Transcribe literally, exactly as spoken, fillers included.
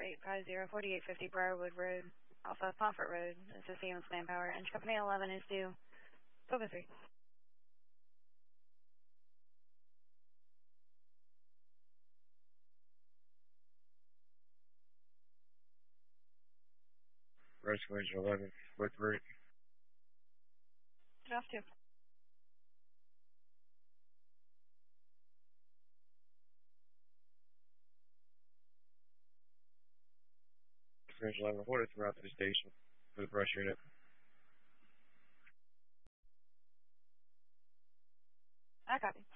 eight five zero, forty-eight fifty Briarwood Road, Alpha Pomfret Road. This is Siemens Manpower. Engine Company eleven is due. Focus three. Rescue Engine eleven, with route. Get off two. Rescue Engine eleven, hold it throughout the station for the brush unit. I copy.